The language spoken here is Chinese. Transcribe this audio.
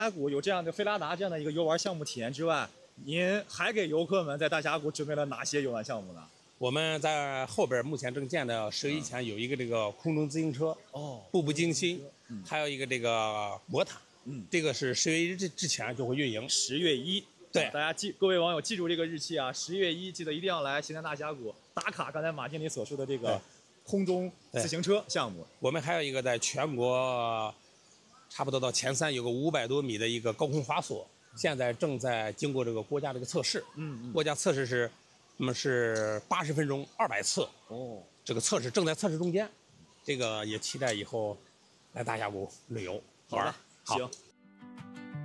峡谷有这样的菲拉达这样的一个游玩项目体验之外，您还给游客们在大峡谷准备了哪些游玩项目呢？ 我们在后边目前正建的10月1前有一个这个空中自行车，步步惊心，还有一个这个魔毯，这个是10月1日之前就会运营。 10月1， 对， 大家各位网友记住这个日期啊，10月1记得一定要来邢台大峡谷打卡。刚才马经理所说的这个空中自行车项目， 我们还有一个在全国差不多到前3有个500多米的一个高空滑索，现在正在经过这个国家这个测试。国家测试是，是80分钟200次。这个测试正在测试中间，这个也期待以后来大峡谷旅游玩。 好，行。